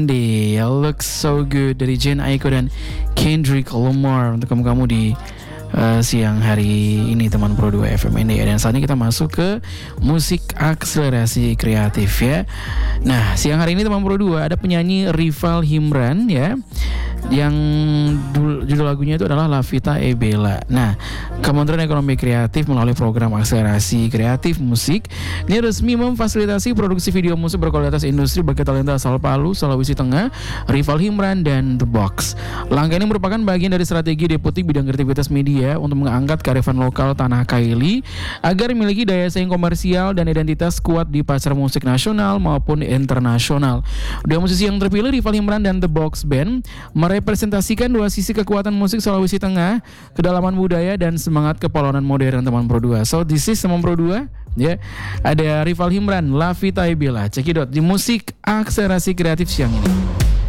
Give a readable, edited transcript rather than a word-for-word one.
Day, Looks So Good dari Jane Aiko dan Kendrick Lamar untuk kamu-kamu di siang hari ini teman Pro 2 FM ini ya. Dan saat ini kita masuk ke musik akselerasi kreatif ya. Nah, siang hari ini teman Pro 2 ada penyanyi Rival Himran ya, yang judul lagunya itu adalah La Vita e Bella. Nah, Kementerian Ekonomi Kreatif melalui program akselerasi kreatif musik ini resmi memfasilitasi produksi video musik berkualitas industri bagi talenta asal Palu, Sulawesi Tengah, Rival Himran dan The Box. Langkah ini merupakan bagian dari strategi Deputi Bidang Kreativitas Media untuk mengangkat kearifan lokal tanah Kaili agar memiliki daya saing komersial dan identitas kuat di pasar musik nasional maupun internasional. Dua musisi yang terpilih, Rival Himran dan The Box Band, merepresentasikan dua sisi kekuatan musik Sulawesi Tengah, kedalaman budaya dan semangat kepolonan modern teman Pro 2. So this is teman Pro 2 ya. Ada Rival Himran, La Vita e Bella. Cekidot di musik akselerasi kreatif siang ini.